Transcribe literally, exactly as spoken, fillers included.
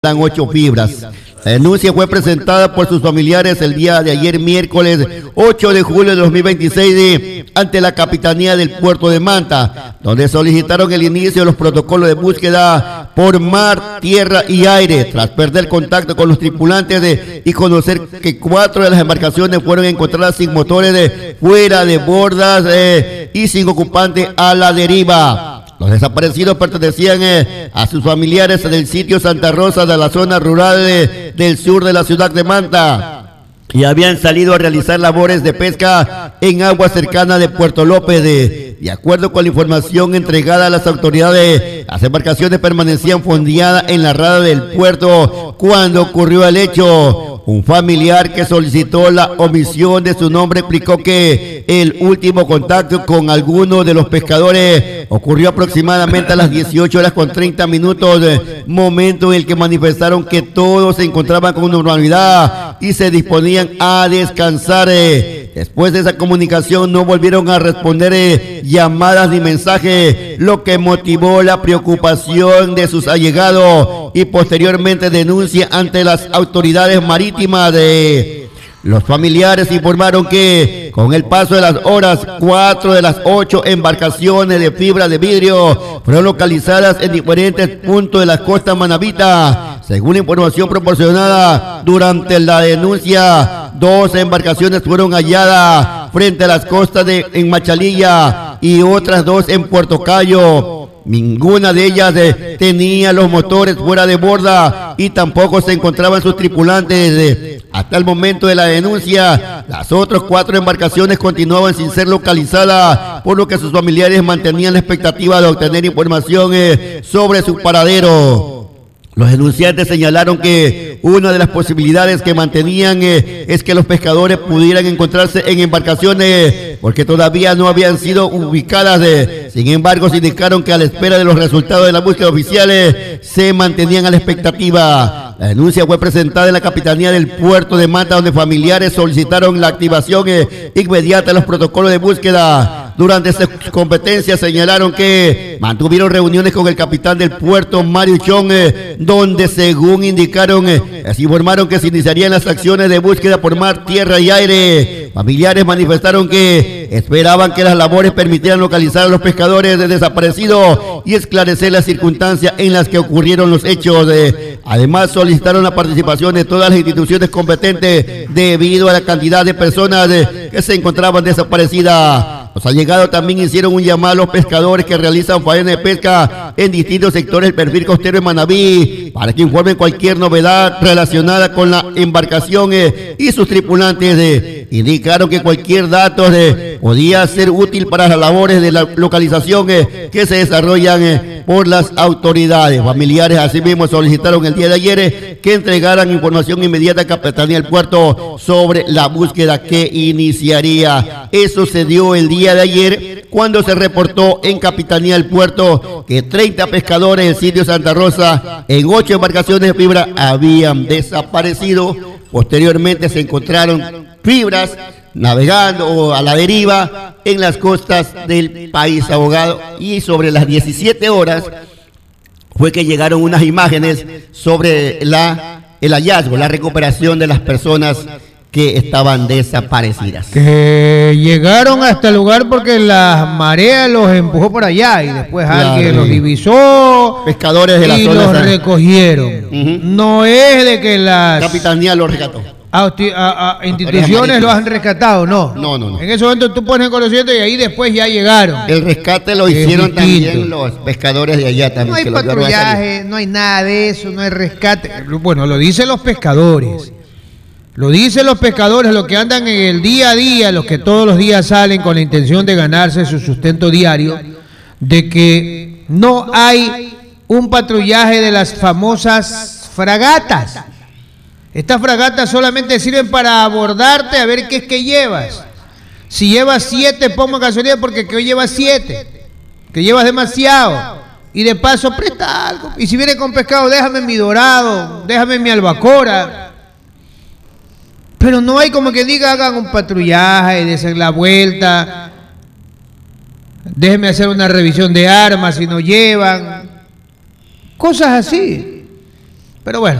dan ocho fibras. La denuncia fue presentada por sus familiares el día de ayer, miércoles ocho de julio de dos mil veintiséis, de, ante la Capitanía del Puerto de Manta, donde solicitaron el inicio de los protocolos de búsqueda por mar, tierra y aire, tras perder contacto con los tripulantes de, y conocer que cuatro de las embarcaciones fueron encontradas sin motores, de, fuera de bordas eh, y sin ocupante a la deriva. Los desaparecidos pertenecían eh, a sus familiares del sitio Santa Rosa, de la zona rural eh, del sur de la ciudad de Manta, y habían salido a realizar labores de pesca en aguas cercanas de Puerto López. De, de acuerdo con la información entregada a las autoridades, las embarcaciones permanecían fondeadas en la rada del puerto cuando ocurrió el hecho. Un familiar que solicitó la omisión de su nombre explicó que el último contacto con alguno de los pescadores ocurrió aproximadamente a las dieciocho horas con treinta minutos, momento en el que manifestaron que todos se encontraban con normalidad y se disponían a descansar. Después de esa comunicación no volvieron a responder eh, llamadas ni mensajes, lo que motivó la preocupación de sus allegados y posteriormente denuncia ante las autoridades marítimas. De los familiares informaron que con el paso de las horas, cuatro de las ocho embarcaciones de fibra de vidrio fueron localizadas en diferentes puntos de la costa manabita. Según la información proporcionada durante la denuncia, dos embarcaciones fueron halladas frente a las costas de en Machalilla y otras dos en Puerto Cayo. Ninguna de ellas eh, tenía los motores fuera de borda y tampoco se encontraban sus tripulantes. Eh, hasta el momento de la denuncia, las otras cuatro embarcaciones continuaban sin ser localizadas, por lo que sus familiares mantenían la expectativa de obtener información eh, sobre su paradero. Los denunciantes señalaron que una de las posibilidades que mantenían eh, es que los pescadores pudieran encontrarse en embarcaciones porque todavía no habían sido ubicadas. Eh. Sin embargo, se indicaron que a la espera de los resultados de la búsqueda oficiales se mantenían a la expectativa. La denuncia fue presentada en la Capitanía del Puerto de Manta, donde familiares solicitaron la activación eh, inmediata de los protocolos de búsqueda. Durante esta competencia señalaron que mantuvieron reuniones con el capitán del puerto, Mario Chong, eh, donde según indicaron, eh, informaron que se iniciarían las acciones de búsqueda por mar, tierra y aire. Familiares manifestaron que esperaban que las labores permitieran localizar a los pescadores de desaparecidos y esclarecer las circunstancias en las que ocurrieron los hechos. Eh. Además, solicitaron la participación de todas las instituciones competentes debido a la cantidad de personas eh, que se encontraban desaparecidas. Los allegados también hicieron un llamado a los pescadores que realizan faena de pesca en distintos sectores del perfil costero de Manabí para que informen cualquier novedad relacionada con la embarcación eh, y sus tripulantes. Eh. Indicaron que cualquier dato eh, podía ser útil para las labores de la localización eh, que se desarrollan eh, por las autoridades. Familiares asimismo solicitaron el día de ayer eh, que entregaran información inmediata a Capitanía del Puerto sobre la búsqueda que iniciaría. Eso se dio el día de ayer cuando se reportó en Capitanía del Puerto que treinta pescadores del sitio Santa Rosa en ocho embarcaciones de fibra habían desaparecido. Posteriormente se encontraron fibras navegando o a la deriva en las costas del país, abogado, y sobre las diecisiete horas fue que llegaron unas imágenes sobre la, el hallazgo, la recuperación de las personas que estaban desaparecidas. Que llegaron hasta el lugar porque la marea los empujó por allá y después claro, alguien los divisó, pescadores de la y zona los recogieron. Uh-huh. No es de que las Capitanía los rescató. A, a, a instituciones lo han rescatado, no. No, no, no. En ese momento tú pones conocimiento y ahí después ya llegaron. El rescate lo hicieron también los pescadores de allá también. No hay que patrullaje, no hay nada de eso, no hay rescate. Bueno, lo dicen los pescadores. Lo dicen los pescadores, los que andan en el día a día, los que todos los días salen con la intención de ganarse su sustento diario, de que no hay un patrullaje de las famosas fragatas. Estas fragatas solamente sirven para abordarte a ver qué es que llevas. Si llevas siete, pongo gasolina porque que hoy llevas siete, que llevas demasiado. Y de paso presta algo. Y si viene con pescado, déjame mi dorado, déjame mi albacora. Pero no hay como que diga, hagan un patrullaje, desen la vuelta, déjenme hacer una revisión de armas si no llevan. Cosas así. Pero bueno.